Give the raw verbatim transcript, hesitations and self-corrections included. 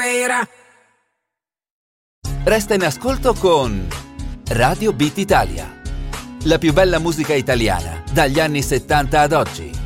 sera. Resta in ascolto con Radio Beat Italia. La più bella musica italiana dagli anni settanta ad oggi.